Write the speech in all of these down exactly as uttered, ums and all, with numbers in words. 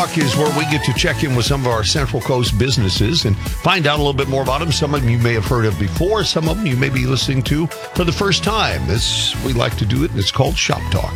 Talk is where we get to check in with some of our Central Coast businesses and find out a little bit more about them. Some of them you may have heard of before. Some of them you may be listening to for the first time. This, we like to do it, and it's called Shop Talk.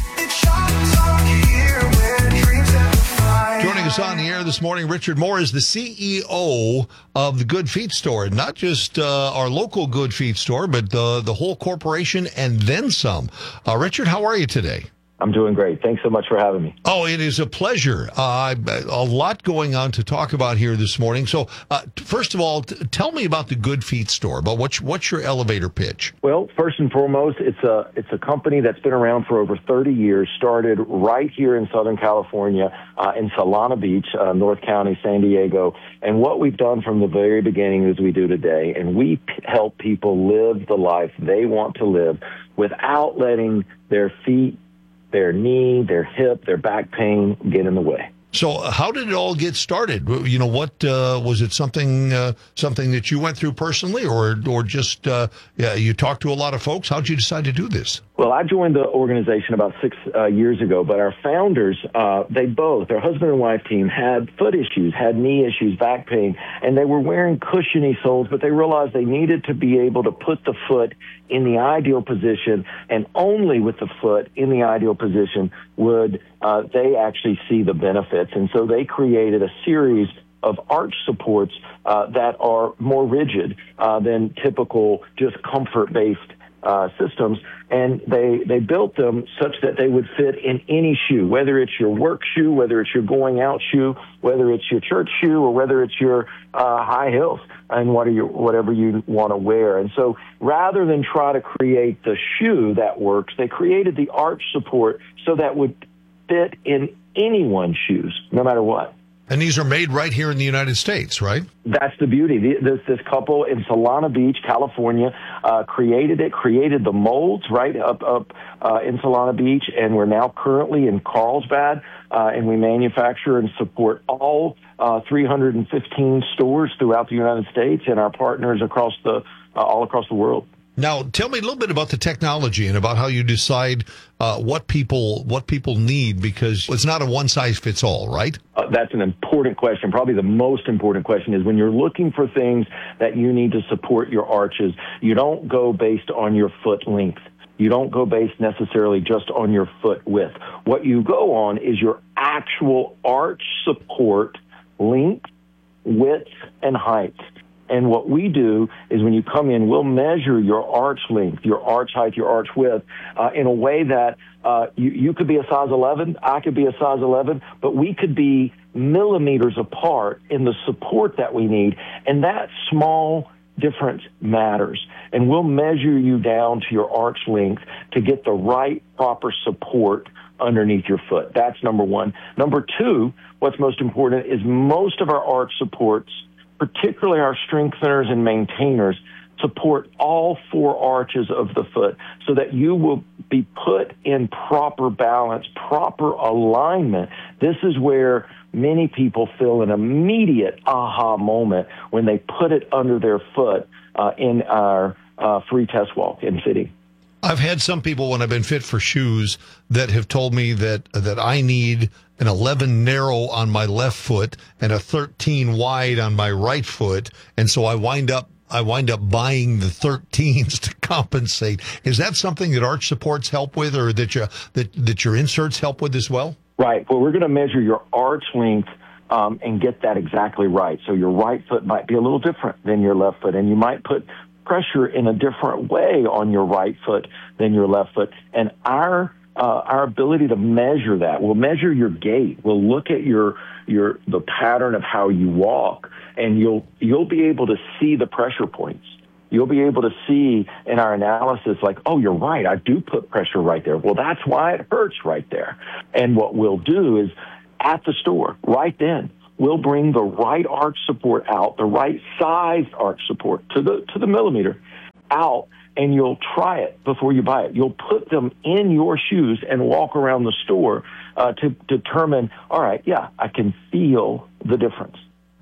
Joining us on the air this morning, Richard Moore is the C E O of the Good Feet Store. Not just uh, our local Good Feet Store, but uh, the whole corporation and then some. Uh, Richard, how are you today? I'm doing great. Thanks so much for having me. Oh, it is a pleasure. Uh, a lot going on to talk about here this morning. So, uh, first of all, t- tell me about the Good Feet Store. But what's what's your elevator pitch? Well, first and foremost, it's a it's a company that's been around for over thirty years. Started right here in Southern California, uh, in Solana Beach, uh, North County, San Diego. And what we've done from the very beginning is we do today, and we p- help people live the life they want to live without letting their feet, their knee, their hip, their back pain get in the way. So how did it all get started? You know, what uh, was it something uh, something that you went through personally, or or just uh, yeah, you talked to a lot of folks? How did you decide to do this? Well, I joined the organization about six uh, years ago, but our founders, uh, they both, their husband and wife team, had foot issues, had knee issues, back pain, and they were wearing cushiony soles, but they realized they needed to be able to put the foot in the ideal position, and only with the foot in the ideal position would uh, they actually see the benefits. And so they created a series of arch supports uh, that are more rigid uh, than typical just comfort-based uh, systems. And they, they built them such that they would fit in any shoe, whether it's your work shoe, whether it's your going out shoe, whether it's your church shoe, or whether it's your uh, high heels and what are your, whatever you want to wear. And so rather than try to create the shoe that works, they created the arch support so that would fit in anyone's shoes, no matter what. And these are made right here in the United States, right? That's the beauty. This, this couple in Solana Beach, California, uh, created it, created the molds right up up uh, in Solana Beach, and we're now currently in Carlsbad, uh, and we manufacture and support all uh, three hundred fifteen stores throughout the United States and our partners across the uh, all across the world. Now, tell me a little bit about the technology and about how you decide uh, what people what people need, because it's not a one-size-fits-all, right? Uh, that's an important question. Probably the most important question is when you're looking for things that you need to support your arches, you don't go based on your foot length. You don't go based necessarily just on your foot width. What you go on is your actual arch support length, width, and height. And what we do is when you come in, we'll measure your arch length, your arch height, your arch width, uh, in a way that uh, you, you could be a size eleven, I could be a size eleven, but we could be millimeters apart in the support that we need. And that small difference matters. And we'll measure you down to your arch length to get the right proper support underneath your foot. That's number one. Number two, what's most important is most of our arch supports, particularly our strengtheners and maintainers, support all four arches of the foot so that you will be put in proper balance, proper alignment. This is where many people feel an immediate aha moment when they put it under their foot uh, in our uh, free test walk and fitting. I've had some people when I've been fit for shoes that have told me that that I need an eleven narrow on my left foot and a thirteen wide on my right foot, and so I wind up I wind up buying the thirteens to compensate. Is that something that arch supports help with, or that you that that your inserts help with as well? Right. Well, we're going to measure your arch length um, and get that exactly right. So your right foot might be a little different than your left foot, and you might put pressure in a different way on your right foot than your left foot. And our uh, our ability to measure that, we'll measure your gait. We'll look at your your the pattern of how you walk, and you'll you'll be able to see the pressure points. You'll be able to see in our analysis, like, oh, you're right, I do put pressure right there. Well, that's why it hurts right there. And what we'll do is at the store, right then, we'll bring the right arch support out, the right sized arch support to the to the millimeter out, and you'll try it before you buy it. You'll put them in your shoes and walk around the store uh, to determine, all right, yeah, I can feel the difference.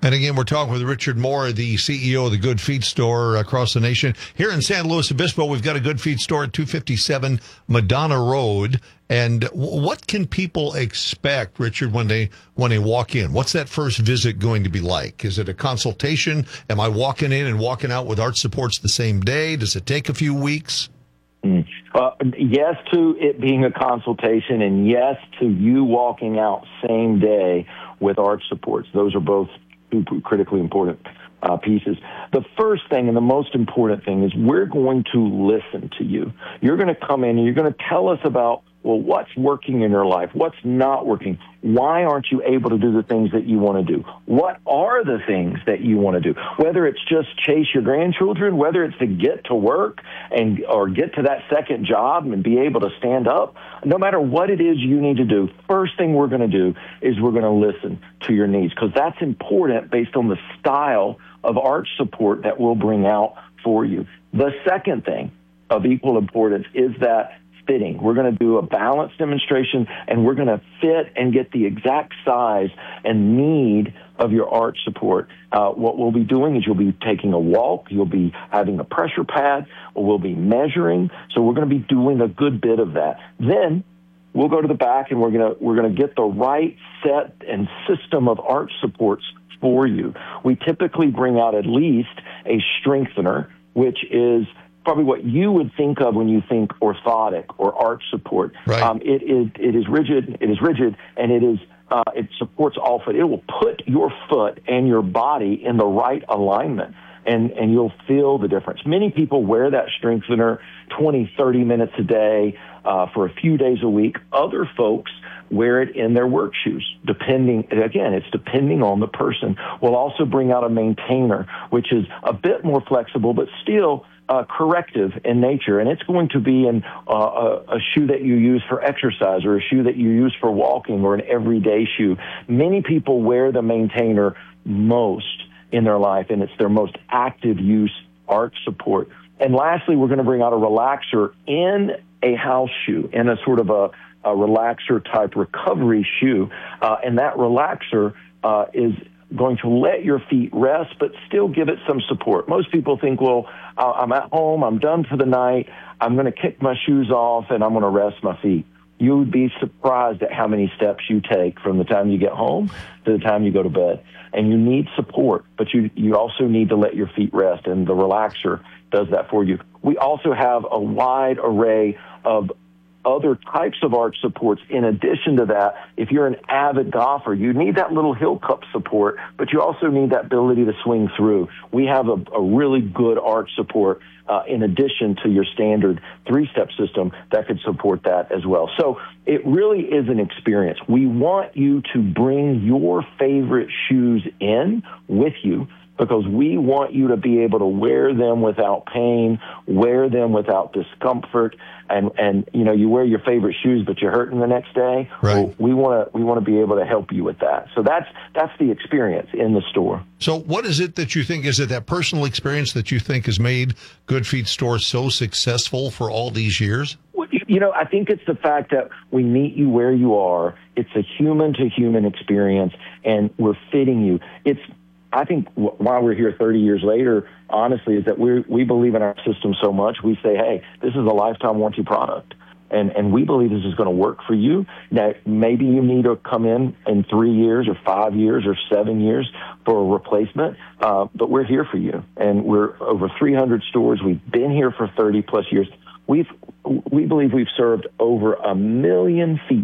And again, we're talking with Richard Moore, the C E O of the Good Feet store across the nation. Here in San Luis Obispo, we've got a Good Feet store at two fifty-seven Madonna Road. And what can people expect, Richard, when they when they walk in? What's that first visit going to be like? Is it a consultation? Am I walking in and walking out with arch supports the same day? Does it take a few weeks? Mm. Uh, yes to it being a consultation, and yes to you walking out same day with arch supports. Those are both two critically important uh, pieces. The first thing and the most important thing is we're going to listen to you. You're going to come in and you're going to tell us about, well, what's working in your life? What's not working? Why aren't you able to do the things that you want to do? What are the things that you want to do? Whether it's just chase your grandchildren, whether it's to get to work and or get to that second job and be able to stand up, no matter what it is you need to do, first thing we're going to do is we're going to listen to your needs, because that's important based on the style of arch support that we'll bring out for you. The second thing of equal importance is that fitting. We're going to do a balance demonstration, and we're going to fit and get the exact size and need of your arch support. Uh, what we'll be doing is you'll be taking a walk, you'll be having a pressure pad, or we'll be measuring. So we're going to be doing a good bit of that. Then we'll go to the back, and we're going to we're going to get the right set and system of arch supports for you. We typically bring out at least a strengthener, which is probably what you would think of when you think orthotic or arch support. Right. Um, it is it is rigid. It is rigid, and it is uh, it supports all foot. It will put your foot and your body in the right alignment, and and you'll feel the difference. Many people wear that strengthener twenty, thirty minutes a day uh, for a few days a week. Other folks wear it in their work shoes, depending, again, it's depending on the person. We'll also bring out a maintainer, which is a bit more flexible, but still uh, corrective in nature. And it's going to be in uh, a, a shoe that you use for exercise, or a shoe that you use for walking, or an everyday shoe. Many people wear the maintainer most in their life, and it's their most active use arch support. And lastly, we're going to bring out a relaxer in a house shoe, in a sort of a a relaxer type recovery shoe. Uh, and that relaxer uh, is going to let your feet rest, but still give it some support. Most people think, well, uh, I'm at home, I'm done for the night, I'm going to kick my shoes off, and I'm going to rest my feet. You would be surprised at how many steps you take from the time you get home to the time you go to bed. And you need support, but you, you also need to let your feet rest, and the relaxer does that for you. We also have a wide array of other types of arch supports. In addition to that, if you're an avid golfer, you need that little heel cup support, but you also need that ability to swing through. We have a, a really good arch support uh, in addition to your standard three-step system that could support that as well. So it really is an experience. We want you to bring your favorite shoes in with you, because we want you to be able to wear them without pain, wear them without discomfort, and, and you know, you wear your favorite shoes, but you're hurting the next day. Right. Well, we want to we want to be able to help you with that. So that's that's the experience in the store. So what is it that you think, is it that personal experience that you think has made Good Feet Store so successful for all these years? You know, I think it's the fact that we meet you where you are. It's a human-to-human experience, and we're fitting you. It's I think why we're here thirty years later, honestly, is that we we believe in our system so much. We say, hey, this is a lifetime warranty product, and and we believe this is going to work for you. Now, maybe you need to come in in three years or five years or seven years for a replacement, uh, but we're here for you, and we're over three hundred stores. We've been here for thirty plus years. We've we believe we've served over a million feet,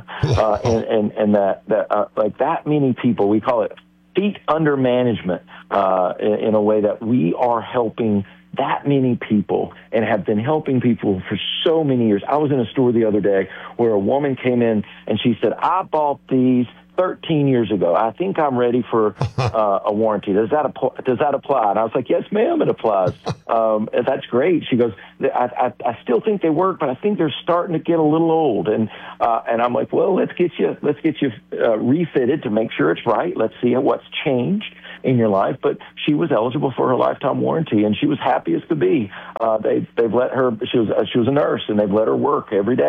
uh, and, and and that that uh, like that many people. We call it feet under management, uh, in, in a way that we are helping that many people and have been helping people for so many years. I was in a store the other day where a woman came in and she said, I bought these thirteen years ago. I think I'm ready for uh, a warranty. Does that apply? Does that apply? And I was like, yes, ma'am, it applies. Um, and that's great. She goes, I, I, I still think they work, but I think they're starting to get a little old. And uh, and I'm like, well, let's get you let's get you uh, refitted to make sure it's right. Let's see what's changed in your life. But she was eligible for her lifetime warranty, and she was happy as could be. Uh, they they've let her. She was uh, she was a nurse, and they've let her work every day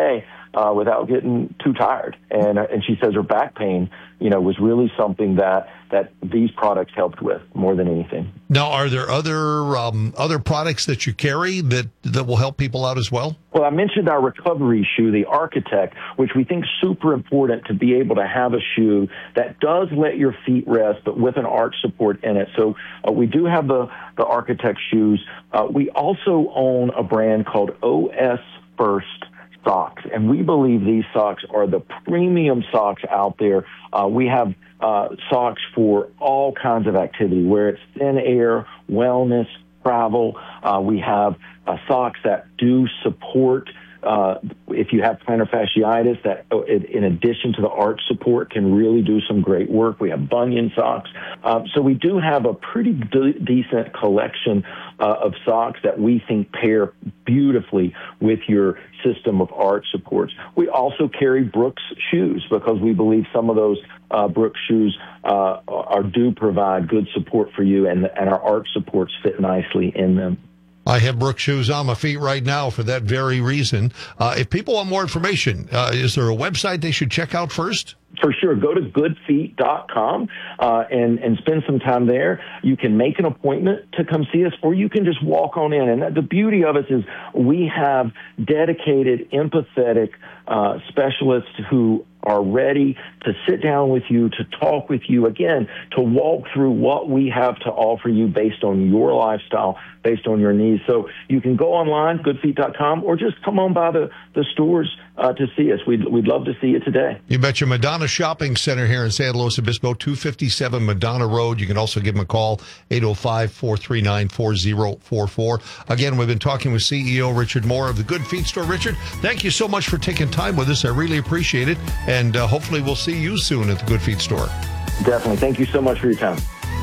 uh, without getting too tired. And uh, and she says her back pain, you know, was really something that that these products helped with more than anything. Now, are there other um, other products that you carry that that will help people out as well? Well, I mentioned our recovery shoe, the Architect, which we think is super important to be able to have a shoe that does let your feet rest, but with an arch support in it. So uh, we do have the, the Architect shoes. Uh, we also own a brand called O S First socks, and we believe these socks are the premium socks out there. Uh, we have uh, socks for all kinds of activity, where it's thin air, wellness, travel. Uh, we have uh, socks that do support uh, if you have plantar fasciitis, that uh, in addition to the arch support can really do some great work. We have bunion socks. Uh, so we do have a pretty de- decent collection uh, of socks that we think pair beautifully with your system of arch supports. We also carry Brooks shoes because we believe some of those uh, Brooks shoes uh, are do provide good support for you, and, and our arch supports fit nicely in them. I have Brooks shoes on my feet right now for that very reason. Uh, if people want more information, uh, is there a website they should check out first? For sure. Go to good feet dot com uh, and, and spend some time there. You can make an appointment to come see us, or you can just walk on in. And the beauty of it is we have dedicated, empathetic uh, specialists who are ready to sit down with you, to talk with you, again, to walk through what we have to offer you based on your lifestyle, based on your needs. So you can go online, good feet dot com, or just come on by the, the stores uh, to see us. We'd, we'd love to see you today. You bet. Your Madonna Shopping Center here in San Luis Obispo, two fifty-seven Madonna Road. You can also give them a call, eight oh five, four three nine, four oh four four. Again, we've been talking with C E O Richard Moore of the Good Feet Store. Richard, thank you so much for taking time with us. I really appreciate it. And uh, hopefully we'll see you soon at the Good Feet Store. Definitely. Thank you so much for your time.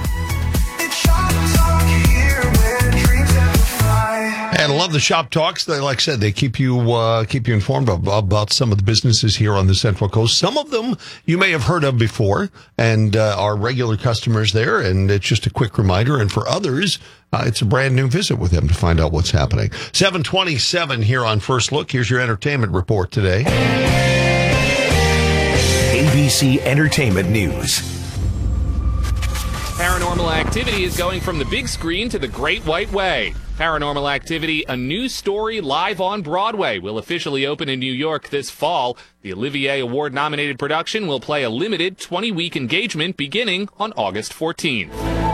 And I love the shop talks. They, like I said, they keep you uh, keep you informed of, about some of the businesses here on the Central Coast. Some of them you may have heard of before and uh, are regular customers there. And it's just a quick reminder. And for others, uh, it's a brand new visit with them to find out what's happening. seven twenty-seven here on First Look. Here's your entertainment report today. A B C Entertainment News. Paranormal Activity is going from the big screen to the Great White Way. Paranormal Activity, a new story live on Broadway, will officially open in New York this fall. The Olivier Award-nominated production will play a limited twenty-week engagement beginning on August fourteenth.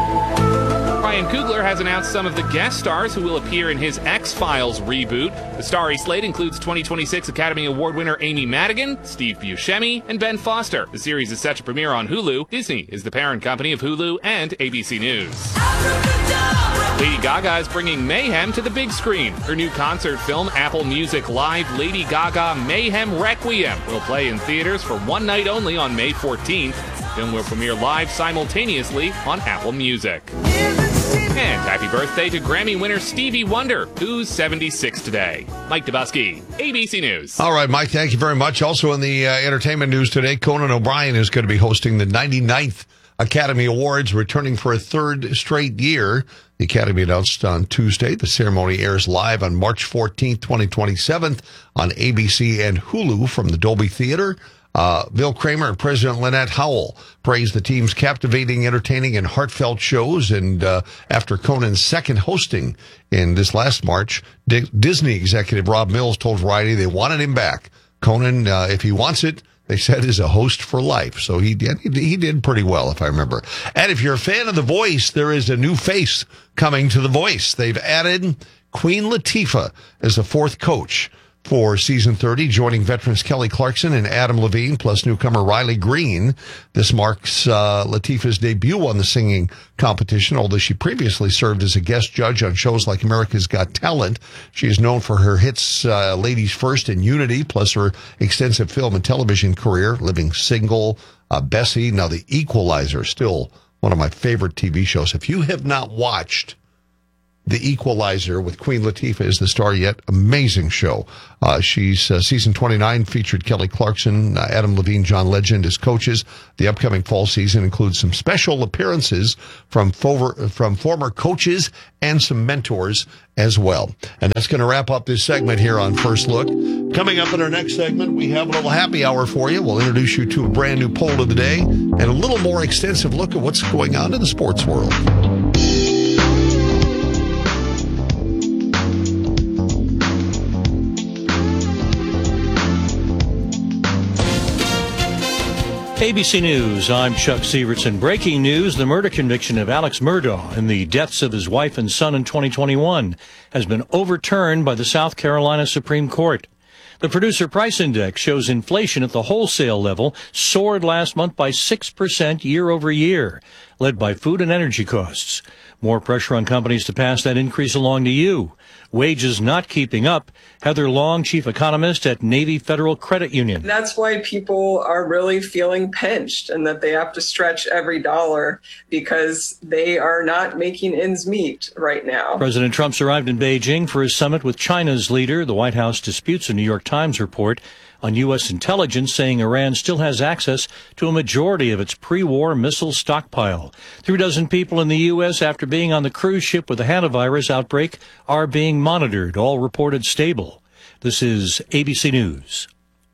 Ryan Coogler has announced some of the guest stars who will appear in his X-Files reboot. The starry slate includes twenty twenty-six Academy Award winner Amy Madigan, Steve Buscemi, and Ben Foster. The series is set to premiere on Hulu. Disney is the parent company of Hulu and A B C News. Lady Gaga is bringing mayhem to the big screen. Her new concert film, Apple Music Live Lady Gaga Mayhem Requiem, will play in theaters for one night only on May fourteenth. The film will premiere live simultaneously on Apple Music. And happy birthday to Grammy winner Stevie Wonder, who's seventy-six today. Mike Dubusky, A B C News. All right, Mike, thank you very much. Also in the uh, entertainment news today, Conan O'Brien is going to be hosting the ninety-ninth Academy Awards, returning for a third straight year. The Academy announced on Tuesday. The ceremony airs live on March fourteenth, twenty twenty-seven on A B C and Hulu from the Dolby Theater. Uh, Bill Kramer and President Lynette Howell praised the team's captivating, entertaining, and heartfelt shows. And uh, after Conan's second hosting in this last March, D- Disney executive Rob Mills told Variety they wanted him back. Conan, uh, if he wants it, they said, is a host for life. So he did, he did pretty well, if I remember. And if you're a fan of The Voice, there is a new face coming to The Voice. They've added Queen Latifah as the fourth coach for season thirty, joining veterans Kelly Clarkson and Adam Levine, plus newcomer Riley Green. This marks uh, Latifah's debut on the singing competition, although she previously served as a guest judge on shows like America's Got Talent. She is known for her hits uh, Ladies First and Unity, plus her extensive film and television career, Living Single, uh, Bessie, now The Equalizer, still one of my favorite T V shows. If you have not watched The Equalizer with Queen Latifah as the star, yet amazing show. Uh, she's uh, season twenty-nine featured Kelly Clarkson, uh, Adam Levine, John Legend as coaches. The upcoming fall season includes some special appearances from former, from former coaches and some mentors as well. And that's going to wrap up this segment here on First Look. Coming up in our next segment, we have a little happy hour for you. We'll introduce you to a brand new poll of the day and a little more extensive look at what's going on in the sports world. A B C News, I'm Chuck Sievertson. Breaking news, the murder conviction of Alex Murdaugh in the deaths of his wife and son in twenty twenty-one has been overturned by the South Carolina Supreme Court. The Producer Price Index shows inflation at the wholesale level soared last month by six percent year over year, led by food and energy costs. More pressure on companies to pass that increase along to you. Wages not keeping up. Heather Long, chief economist at Navy Federal Credit Union. That's why people are really feeling pinched and that they have to stretch every dollar because they are not making ends meet right now. President Trump's arrived in Beijing for his summit with China's leader. The White House disputes a New York Times report on U S intelligence saying Iran still has access to a majority of its pre-war missile stockpile. Three dozen people in the U S after being on the cruise ship with a hantavirus outbreak are being monitored, all reported stable. This is A B C News.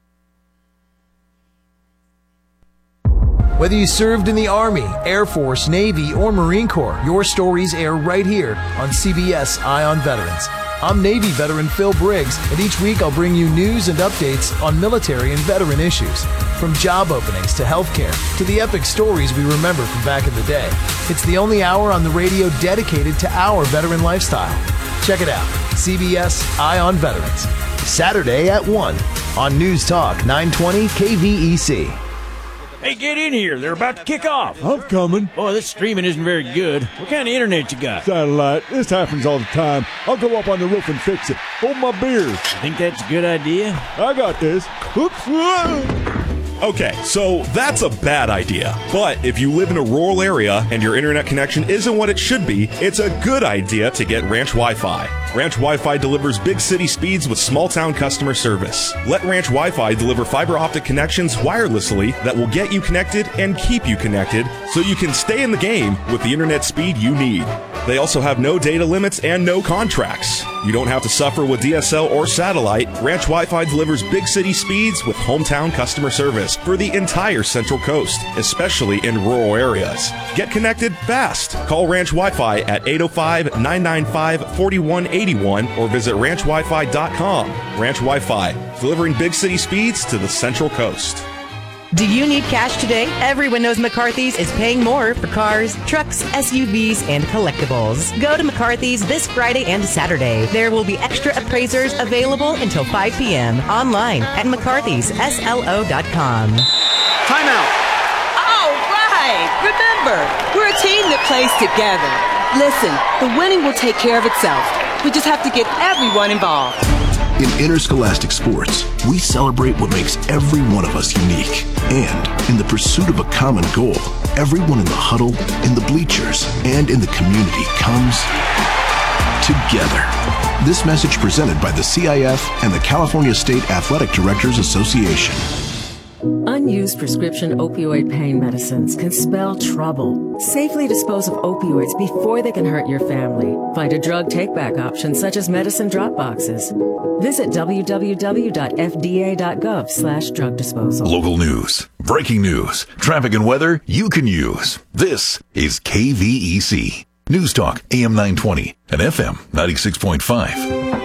Whether you served in the Army, Air Force, Navy, or Marine Corps, your stories air right here on C B S Eye on Veterans. I'm Navy veteran Phil Briggs, and each week I'll bring you news and updates on military and veteran issues. From job openings to healthcare to the epic stories we remember from back in the day. It's the only hour on the radio dedicated to our veteran lifestyle. Check it out, C B S Eye on Veterans. Saturday at one on News Talk nine twenty K V E C. Hey, get in here. They're about to kick off. I'm coming. Boy, this streaming isn't very good. What kind of internet you got? Satellite. This happens all the time. I'll go up on the roof and fix it. Hold my beer. You think that's a good idea? I got this. Oops. Okay, so that's a bad idea. But if you live in a rural area and your internet connection isn't what it should be, it's a good idea to get Ranch Wi-Fi. Ranch Wi-Fi delivers big city speeds with small town customer service. Let Ranch Wi-Fi deliver fiber optic connections wirelessly that will get you connected and keep you connected so you can stay in the game with the internet speed you need. They also have no data limits and no contracts. You don't have to suffer with D S L or satellite. Ranch Wi-Fi delivers big city speeds with hometown customer service for the entire Central Coast, especially in rural areas. Get connected fast. Call Ranch Wi-Fi at eight oh five, nine nine five, four one eight one or visit ranch wi fi dot com. Ranch Wi-Fi, delivering big city speeds to the Central Coast. Do you need cash today? Everyone knows McCarthy's is paying more for cars, trucks, S U Vs, and collectibles. Go to McCarthy's this Friday and Saturday. There will be extra appraisers available until five p.m. online at mccarthys s l o dot com. Timeout. All right. Remember, we're a team that plays together. Listen, the winning will take care of itself. We just have to get everyone involved. In interscholastic sports, we celebrate what makes every one of us unique. And in the pursuit of a common goal, everyone in the huddle, in the bleachers, and in the community comes together. This message presented by the C I F and the California State Athletic Directors Association. Unused prescription opioid pain medicines can spell trouble. Safely dispose of opioids before they can hurt your family. Find a drug take-back option such as medicine drop boxes. Visit w w w dot f d a dot gov slash drug disposal. Local news, breaking news, traffic and weather you can use. This is K V E C. News Talk A M nine twenty and F M ninety-six point five.